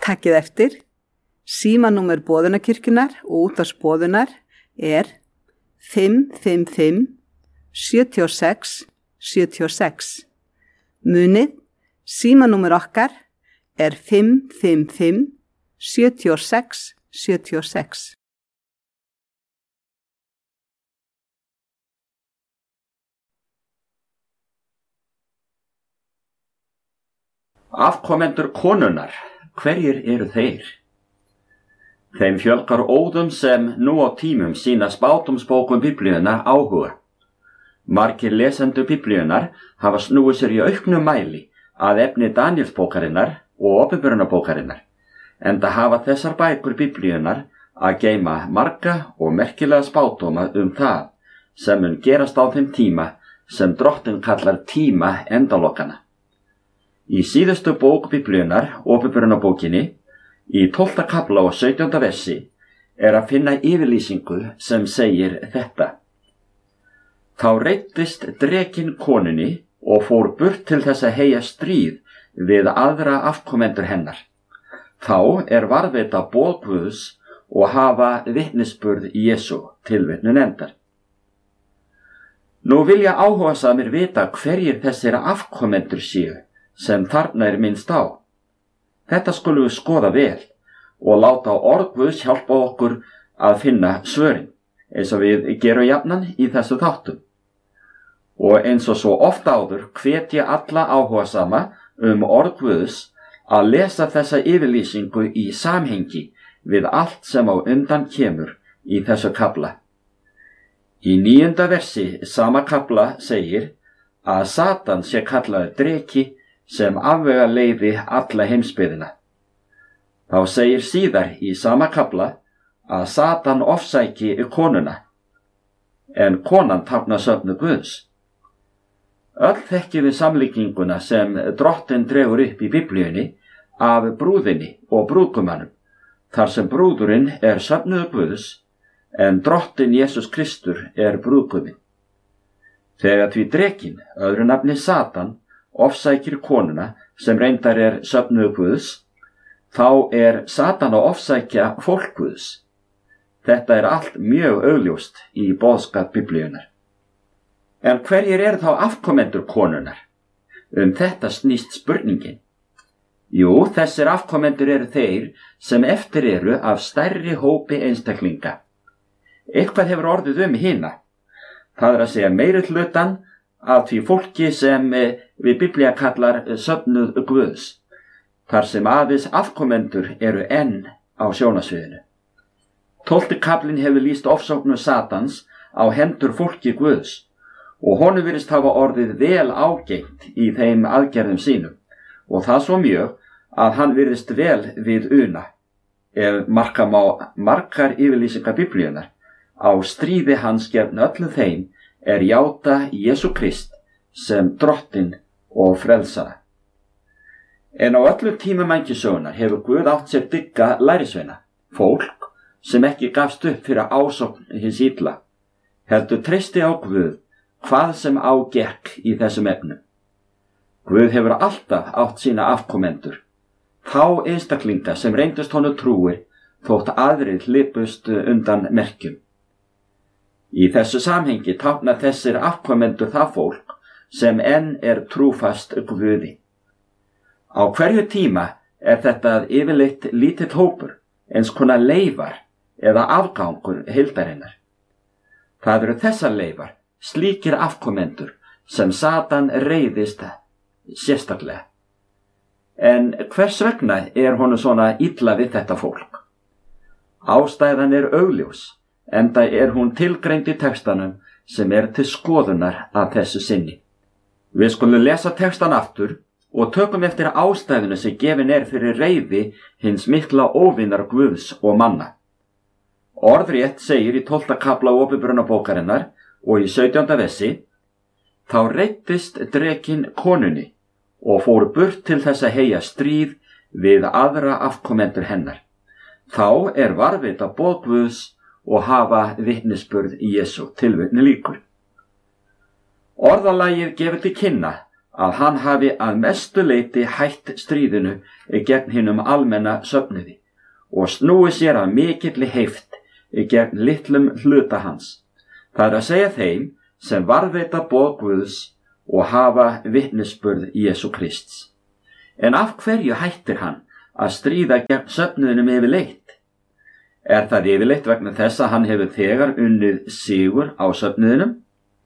Takkið eftir, símanúmer boðunarkirkjunnar og útvarpsboðunar er 555 76 76. Munið, símanúmer okkar er 555 76 76. Afkomendur konunnar, hverjir eru þeir? Þeim fjölgar óðum sem nú á tímum sýna spátumsbókum Biblíuna áhuga. Margir lesendur Biblíunar hafa snúið sér í auknum mæli að efni Daníelsbókarinnar og Åpenbarunarbókarinnar, enda hafa þessar bækur Biblíunar að geyma marga og merkilega spádóma það sem mun gerast á þeim tíma sem Drottinn kallar tíma endalokana. Í síðustu bók Biblíunar, Åpenbarunarbókinni, í 12. kafla og 17. versi, að finna yfirlýsingu sem segir þetta. Þá reiddist drekinn konunni og fór burt til þess að heyja stríð við aðra afkomendur hennar. Þá varðveita boð Guðs og hafa vitnisburð Jesú, tilvitnun endar. Nú vilja áhugasamir vita hverjir þessir afkomendur séu sem þarna minnst á. Þetta skulum við skoða vel og láta orð Guðs hjálpa okkur að finna svörin, eins og við gerum jafnan í þessu þáttum. Og eins og svo oft áður hvet ég alla áhugasama orð Guðs að lesa þessa yfirlýsingu í samhengi við allt sem á undan kemur í þessu kafla. Í 9. versi sama kafla segir að Satan sé kallaður dreki sem afvega leiði alla heimsbyggðina. Þá segir síðar í sama kafla að Satan ofsæki konuna, en konan táknar söfnu Guðs. Öll þekkjum við samlíkinguna sem Drottinn dregur upp í Biblíunni af brúðinni og brúðgumannum, þar sem brúðurinn söfnuður Guðs, en Drottinn Jesús Kristur brúðguminn. Þegar því drekinn, öðru nafni Satan, ofsækir konuna sem reyndar söfnuður Guðs, þá Satan að ofsækja fólk Guðs. Þetta allt mjög augljóst í boðskap Biblíunar. En hverjir þá afkomendur konunnar? Þetta snýst spurningin. Jú, þessir afkomendur þeir sem eftir af stærri hópi einstaklinga. Eitthvað hefur orðið hina. Það að segja meiri hlutan af því fólki sem við Biblía kallar söfnuð Guðs, þar sem aðeins afkomendur enn á sjónasviðinu. 12. kaflinn hefur lýst ofsóknum Satans á hendur fólki Guðs og honum virðist hafa orðið vel ágengt í þeim aðgerðum sínum, og það svo mjög að hann virðist vel við una, marka má margar yfirlýsingar Biblíunnar á stríði hans gegn öllum þeim játa Jesú Krist sem Drottinn og frelsara. En á öllum tímum mannkynssögunnar hefur Guð átt sér dygga lærisveina, fólk sem ekki gafst upp fyrir ásókn hins illa, heldur treysti á Guð hvað sem á gekk í þessum efnum. Guð hefur alltaf átt sína afkomendur, þá einstaklinga sem reyndust honum trúir þótt aðrir hlypust undan merkjum. Í þessu samhengi tákna þessir afkomendur það fólk sem enn trúfast Guði. Á hverju tíma þetta yfirleitt lítill hópur, eins konar leifar eða afgangur heildarinnar. Það þessar leifar, slíkir afkomendur, sem Satan reiðist sérstaklega. En hvers vegna honum svona illa við þetta fólk? Ástæðan augljós, enda hún tilgreind í textanum sem til skoðunar að þessu sinni. Við skulum lesa textan aftur og tökum eftir ástæðuna sem gefin fyrir reiði hins mikla óvinar Guðs og manna. Orðrétt segir í 12. kafla Åpenbarunarbókarinnar og í 17. versi: Þá reiddist drekinn konunni og fór burt til þess að heyja stríð við aðra afkomendur hennar. Þá varðveita boð Guðs og hafa vitnisburð Jesú, tilvitnun lýkur. Orðalagið gefur til kynna að hann hafi að mestu leyti hætt stríðinu gegn hinum almenna söfnuði og snúi sér að mikilli heift gegn litlum hluta hans. Það að segja þeim sem varðveita boð Guðs og hafa vitnisburð Jesú Krists. En af hverju hættir hann að stríða gegn söfnuðinum yfirleitt? Það yfirleitt vegna þess að hann hefur þegar unnið sigur á söfnuðinum?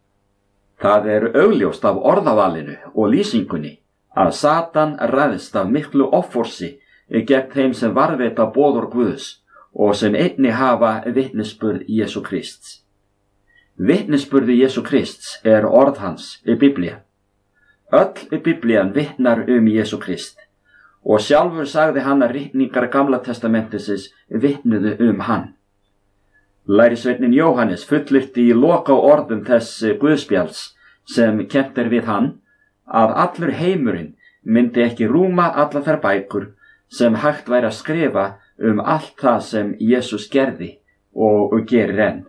Það augljóst af orðavalinu og lýsingunni að Satan ræðst af miklu offorsi gegn þeim sem varðveita boðorð Guðs og sem einnig hafa vitnisburð Jesú Krists. Vitnisburði Jesú Krists orð hans í Biblía. Öll Biblían vitnar Jesú Krist og sjálfur sagði hann að ritningar Gamla testamentisins vitnuðu hann. Lærisveitinn Jóhannes fullyrti í loka orðum þess guðspjalls sem kennt við hann að allur heimurinn myndi ekki rúma alla þær bækur sem hægt væri að skrifa allt það sem Jesús gerði og gerir enn.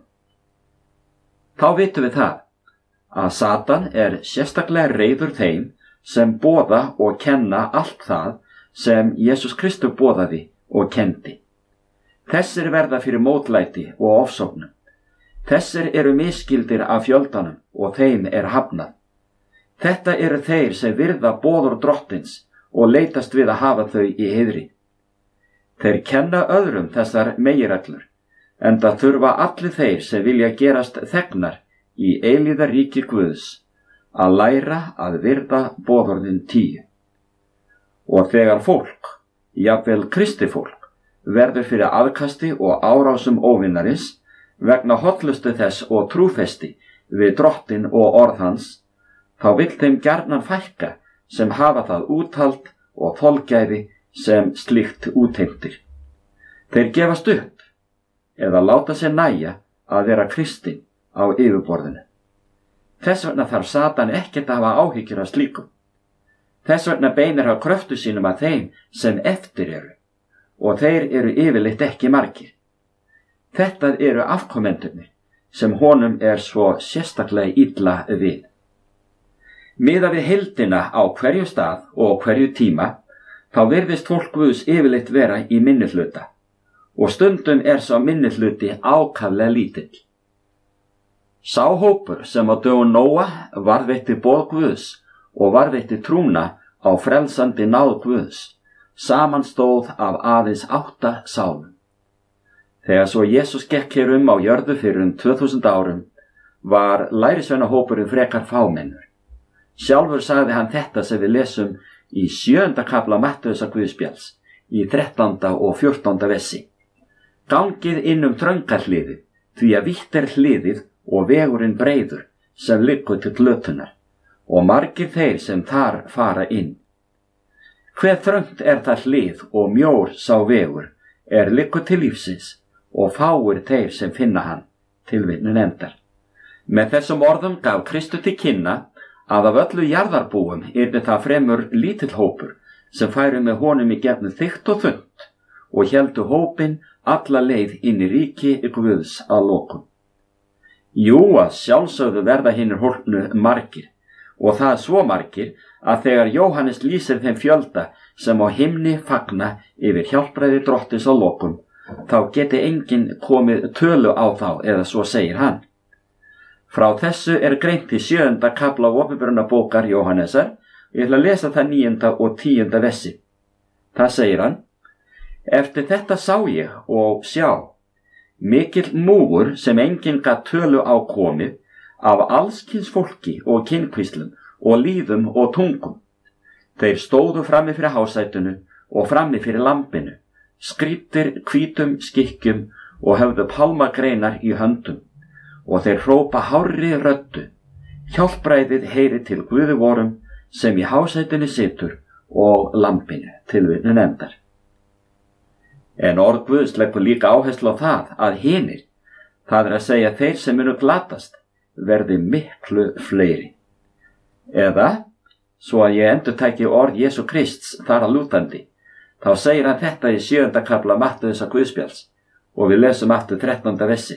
Þá vitum við það að Satan sérstaklega reiður þeim sem boða og kenna allt það sem Jesús Kristur boðaði og kendi. Þessir verða fyrir mótlæti og ofsóknum. Þessir misskildir af fjöldanum og þeim hafnað. Þetta þeir sem virða boðorð Drottins og leitast við að hafa þau í heiðri. Þeir kenna öðrum þessar meginreglur, enda þurfa allir þeir sem vilja gerast þegnar í eilíðaríki Guðs að læra að virða boðorðin 10. Og þegar fólk, jafnvel kristið fólk, verður fyrir aðkasti og árásum óvinnarins vegna hollustu þess og trúfesti við Drottin og orð hans, þá vill þeim gjarnan fækka sem hafa það úthald og þolgæði sem slíkt útheimtir. Þeir gefast upp eða láta sér nægja að vera kristinn á yfirborðinu. Þess vegna þarf Satan ekkert að hafa áhyggjur af slíkum. Þess vegna beinir hann kröftu sínum að þeim sem eftir og þeir yfirleitt ekki margir. Þetta afkomendurnir sem honum svo sérstaklega illa við. Miðað við heildina á hverju stað og hverju tíma, þá virðist fólk Guðs yfirleitt vera í minnihluta og stundum sá minnihluti ákaflega lítill. Sá hópur sem á dögum Nóa varðveitti boð Guðs og varðveitti trúna á frelsandi náð Guðs, samanstóð af aðeins 8 sálum. Þegar svo Jesús gekk hér á jörðu fyrir 2000 árum, var lærisveinahópurinn frekar fámennur. Sjálfur sagði hann þetta sem við lesum í 7. kafla Mattheusar Guðspjalls, í 13. og 14. versi. Gangið inn þrönga hliðið, því að vítt hliðið og vegurinn breiður sem liggur til glötunar, og margir þeir sem þar fara inn. Hve þröngt það hlið og mjór sá vegur liggur til lífsins, og fáir þeir sem finna hann, tilvitnun endar. Með þessum orðum gaf Kristur til kynna að af öllu jarðarbúum það fremur lítill hópur sem færu með honum í gegnum þykkt og þunnt og héldu hópinn alla leið inn í ríki Guðs að lokum. Jú, að sjálfsögðu verða hinir hólpnu margir, og það svo margir að þegar Jóhannes lýsir þeim fjölda sem á himni fagna yfir hjálpræði Drottins að lokum, þá geti enginn komið tölu á þá, eða svo segir hann. Frá þessu greint í 7. kafla opinberunarbókar Jóhannesar, ég ætla að lesa það 9. og 10. versi. Það segir hann: Eftir þetta sá ég og sjá, mikill múgur sem enginn gat tölu á komið, af allskyns fólki og kynkvíslum og líðum og tungum. Þeir stóðu frammi fyrir hásætunu og frammi fyrir lambinu, skrýddir hvítum skikkjum og höfðu pálmagreinar í höndum, og þeir hrópa hárri röddu: Hjálpræðið heyri til Guði vorum sem í hásætinu situr og lambinu, tilvitnun endar. En orð Guðs leggur líka áherslu á það að hinir, það að segja þeir sem munu glatast, verði miklu fleiri. Eða, svo að ég endurtæki orð Jesú Krists þar að lútandi, þá segir hann þetta í 7. kafla Mattheusar Guðspjalls, og við lesum aftur 13. versi.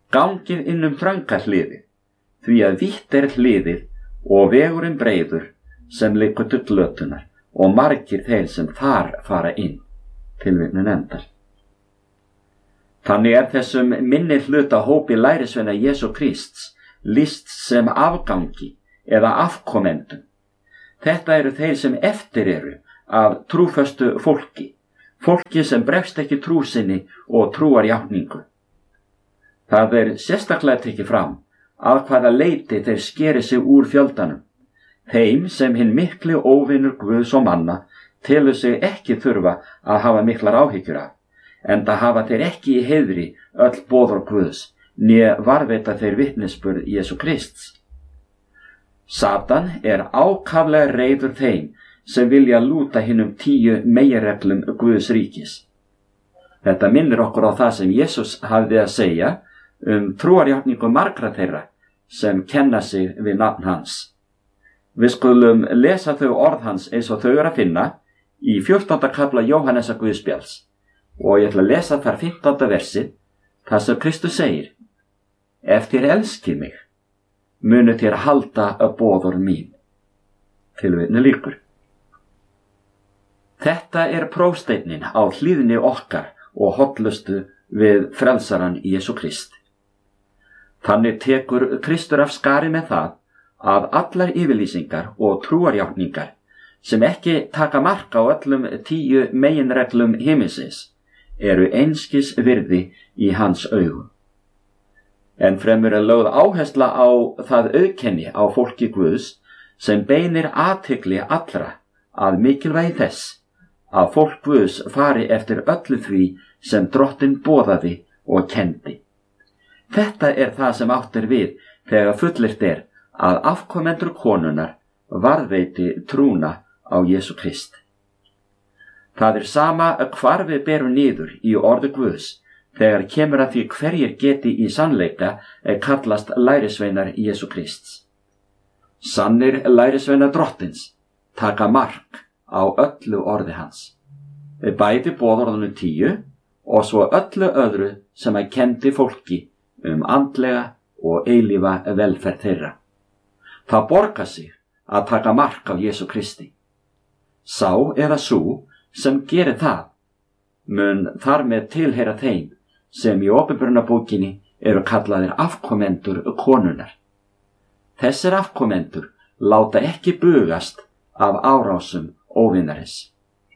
Gangið inn þrönga hliðið, því að vítt hliðið og vegurinn breiður sem liggur til glötunar og margir þeir sem þar fara inn. Tilvitnun endar. Þannig þessum minni hluta hópi lærisveina Jesú Krists lýst sem afgangi eða afkomendum. Þetta eru þeir sem eftir eru af trúföstu fólki sem bregst ekki trú sinni og trúarjátningu. Það sérstaklega tekið fram að hvaða leyti þeir skeri sig úr fjöldanum, þeim sem hinn mikli óvinur Guðs og manna telur sig ekki þurfa að hafa miklar áhyggjur af, enda hafa þeir ekki í heiðri öll boðorð Guðs, né varðveita þeir vitnisburð Jesú Krists. Satan ákaflega reiður þeim sem vilja lúta hinum 10 meginreglum Guðs ríkis. Þetta minnir okkur á það sem Jesús hafði að segja trúarjátningu margra þeirra sem kenna sig við nafn hans. Við skulum lesa þau orð hans eins og þau eru að finna í 14. kafla Jóhannesar Guðspjalls og ég ætla að lesa þar 15. versið þar sem Kristus segir: Ef þér elskið mig, munu þér halda að boðorð mín. Tilvitnun lýkur. Þetta prófsteinn á hlýðni okkar og hollustu við frelsaran Jesú Krist. Þannig tekur Kristur af skari með það að allar yfirlýsingar og trúarjátningar sem ekki taka mark á öllum 10 meginreglum himinsins eru einskis virði í hans augum. En fremur lögð áhersla á það auðkenni á fólki Guðs sem beinir athygli allra að mikilvægi þess að fólk Guðs fari eftir öllu því sem Drottinn boðaði og kenndi. Þetta það sem átt við þegar fullyrt að afkomendur konunnar varðveiti trúna á Jesú Krist. Það sama hvar við berum niður í orði Guðs þegar kemur að því hverjir geti í sannleika kallast lærisveinar Jesú Krists. Sannir lærisveinar Drottins taka mark á öllu orði hans, bæði boðorðunum 10 og svo öllu öðru sem kenndi fólki andlega og eilífa velferð þeirra. Það borgar sig að taka mark á Jesú Kristi. Sá eða sú sem gerir það mun þar með tilheyra þeim sem í Opinberunarbókinni eru kallaðir afkomendur konunnar. Þessir afkomendur láta ekki bugast af árásum óvinarins.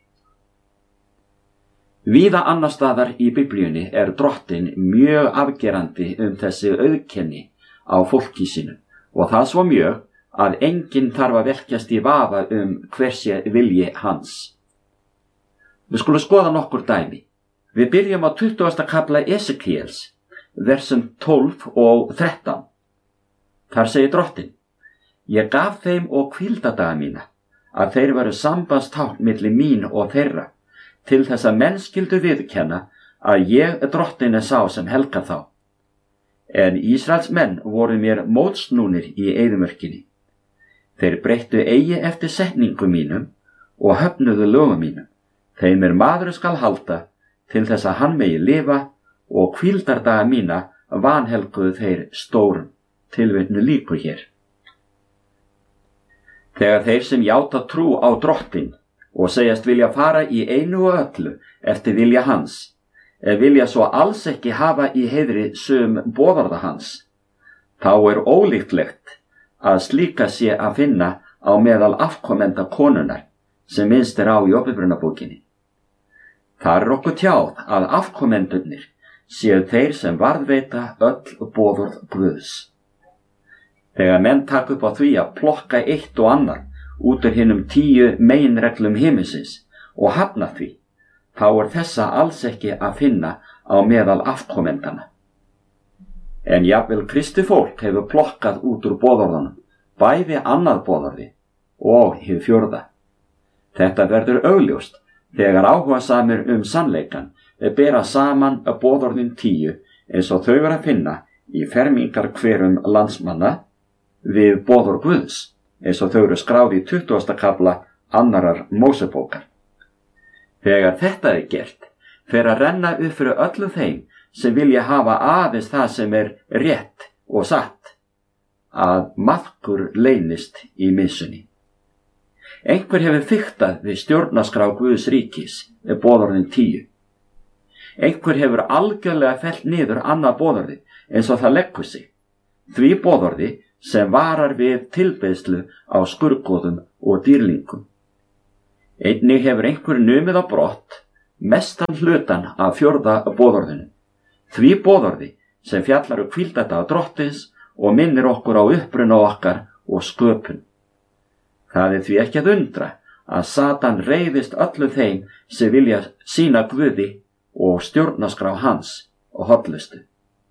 Víða annar staðar í Biblíunni Drottinn mjög afgerandi þessi auðkenni á fólki sínu og það svo mjög að enginn þarf að velkjast í vafa hver sé vilji hans. Við skulum skoða nokkur dæmi. Við byrjum á 20. kafla Esekíels, versum 12 og 13. Þar segir Drottinn: Ég gaf þeim og hvíldadaga mína, að þeir veru sambandstákn milli mín og þeirra, til þess að menn skyldu viðurkenna að ég Drottinn sá sem helgar þá. En Ísraels menn voru mér mótsnúnir í eyðimörkinni. Þeir breyttu eigi eftir setningum mínum og höfnuðu lögum mínum. Þeim maður skal halda til þess að hann megi lifa og hvíldardaga mína vanhelguðu þeir stórum. Tilvitnun lýkur hér. Þegar þeir sem játa trú á Drottinn og segjast vilja fara í einu og öllu eftir vilja hans, vilja svo alls ekki hafa í heiðri sum boðorða hans, þá ólíklegt að slíka sé að finna á meðal afkomenda konunnar sem minnst á í Opinberunarbókinni. Þar okkur tjáð að afkomendurnir séu þeir sem varðveita öll boðorð Guðs. Þegar menn taka upp á því að plokka eitt og annað út úr hinum 10 meginreglum himinsins og hafna því, þá þessa alls ekki að finna á meðal afkomendana. En jafnvel Kristi fólk hefur plokkað út úr boðorðunum, bæði annað boðorði og hið 4. Þetta verður augljóst þegar áhugasamir sannleikan bera saman boðorðin 10 eins og þau að finna í fermingarkverum landsmanna við boðorð Guðs, eins og þau eru skráð í 20. kafla 2. Mósebókar. Þegar þetta gert, fer að renna upp fyrir öllum þeim sem vilja hafa aðeins það sem rétt og satt, að maðkur leynist í missunni. Einhver hefur fiktað við stjórnarskrá Guðs ríkis, boðorðin 10. Einhver hefur algjörlega fellt niður annað boðorði eins og það leggur sig, því boðorði sem varar við tilbeiðslu á skurðgoðum og dýrlingum. Einnig hefur einhver numið á brott mestan hlutan af 4. boðorðinu, því boðorði sem fjallar hvíldardag Drottins og minnir okkur á uppruna okkar og sköpun. Það því ekki að undra að Satan reiðist öllu þeim sem vilja sýna Guði og stjórnarskrá hans og hollustu.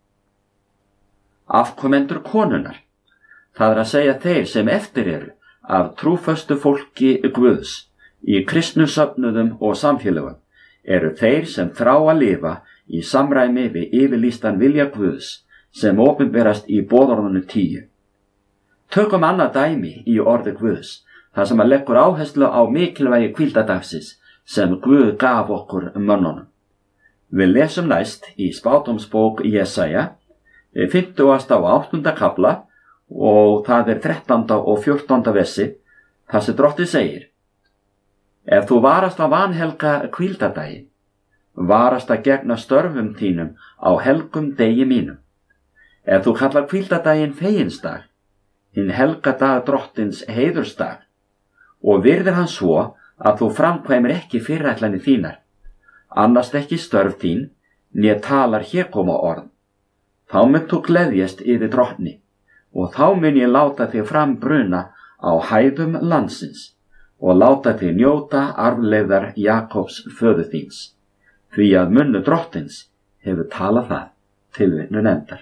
Afkomendur konunnar, það að segja þeir sem eftir eru af trúföstu fólki Guðs í kristnum söfnuðum og samfélögum, eru þeir sem þrá að lifa í samræmi við yfirlýstan vilja Guðs sem opinberast í boðorðinu 10. Tökum annað dæmi í orði Guðs, þar sem að leggur áherslu á mikilvægi hvíldardagsins sem Guð gaf okkur mönnunum. Við lesum næst í spádómsbók Jesaja, 50. og 8. kafla og það 13. og 14. versi, þar sem Drottinn segir: Ef þú varast að vanhelga hvíldardaginn, varast að gegna störfum þínum á helgum degi mínum. Ef þú kallar hvíldardaginn feginsdag, hinn helga dag Drottins heiðursdag, og virðir hann svo að þú framkvæmir ekki fyrirætlanir þínar, annast ekki störf þín, né talar hégóma orð, þá munt þú gleðjast yfir Drottni, og þá mun ég láta þig frambruna á hæðum landsins, og láta þig njóta arfleifðar Jakobs föður þíns, því að munnu Drottins hefur talað það. Tilvitnun endar.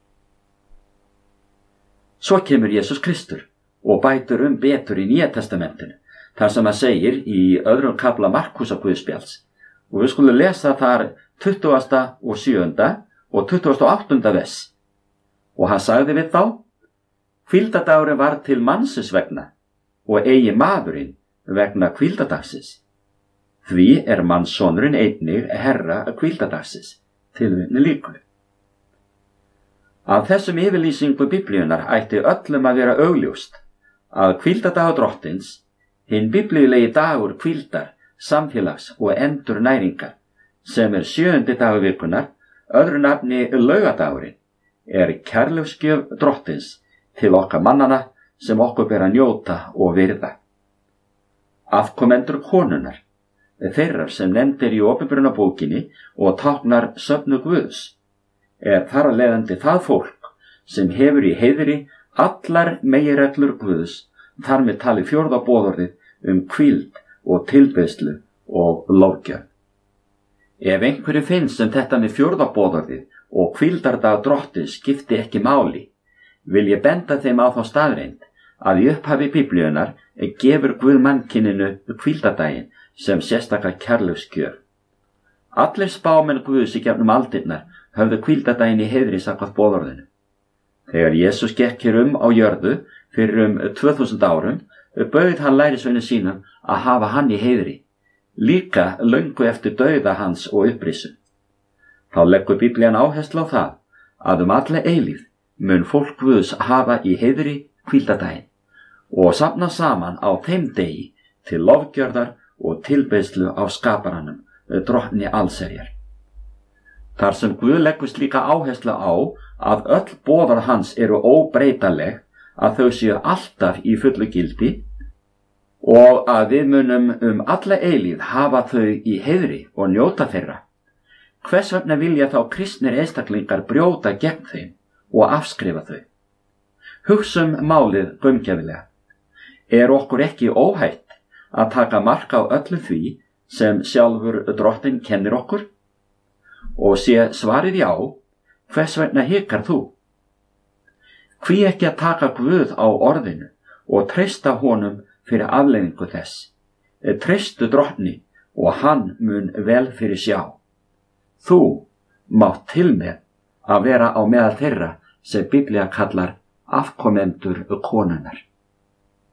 Svo kemur Jesús Kristur og bætur betur í Nýja testamentinu, þar sem að segir í 2. kafla Markúsar Guðspjalls, og við skulum lesa þar 20. og 7. og 28. vers. Og hann sagði við þá: Hvíldardagurinn var til mannsins vegna, og eigi maðurinn vegna hvíldardagsins. Því mannssonurinn einnig herra hvíldardagsins. Tilvitnun lýkur. Af þessum yfirlýsingu Biblíunnar ætti öllum að vera augljóst að hvíldardagur Drottins, hinn biblíulegi dagur hvíldar, samfélags og endurnæringar, sem 7. dagur vikunnar, öðru nafni laugadagurinn, kærleiksgjöf Drottins til okkar mannana sem okkur ber að njóta og virða. Afkomendur konunnar, þeirrar sem nefndir í opinberunarbókinni og táknar söfnu Guðs, þar að leiðandi það fólk sem hefur í heiðri allar meginreglur Guðs, þar með talið 4. boðorðið hvíld og tilbeiðslu og lofgjörð. Ef einhverju finnst sem þetta með 4. boðorðið og hvíldardag Drottins skipti ekki máli, vil ég benda þeim á þá staðreynd að í upphafi Biblíunnar gefur Guð mannkyninu hvíldardaginn sem sérstaka kærleiksgjöf. Allir spámenn Guðs í gegnum aldirnar höfðu hvíldardaginn í heiðri samkvæmt boðorðinu. Þegar Jesús gekk hér á jörðu fyrir 2000 árum, bauð hann lærisveinum sínum að hafa hann í heiðri, líka löngu eftir dauða hans og upprisun. Þá leggur Biblían áherslu á það að alla eilífð mun fólk Guðs hafa í heiðri hvíldardaginn og safna saman á þeim degi til lofgjörðar og tilbeiðslu á skaparanum, Drottni allsherjar. Þar sem Guð leggur slíka áherslu á að öll boðorð hans eru óbreytanleg, að þau séu alltaf í fullu gildi og að við munum alla eilífð hafa þau í heiðri og njóta þeirra. Hvers vegna vilja þá kristnir einstaklingar brjóta gegn þeim og afskrifa þau? Hugsum málið gaumgæfilega. Okkur ekki óhætt að taka mark á öllu því sem sjálfur Drottinn kennir okkur? Og sé svarið já, hvers vegna hikar þú? Hví ekki að taka Guð á orðinu og treysta honum fyrir afleiðingu þess? Treystu Drottni og hann mun vel fyrir sjá. Þú mátt til með að vera á meðal þeirra sem Biblía kallar afkomendur konunnar.